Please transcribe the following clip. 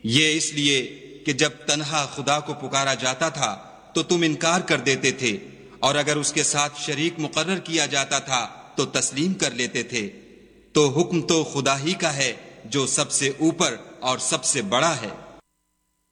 ये इसलिए कि जब तन्हा खुदा को पुकारा जाता था तो तुम इनकार कर देते थे, और अगर उसके साथ शरीक मुकर्रर किया जाता था तो तस्लीम कर लेते थे। तो हुक्म तो खुदा ही का है जो सबसे ऊपर और सबसे बड़ा है।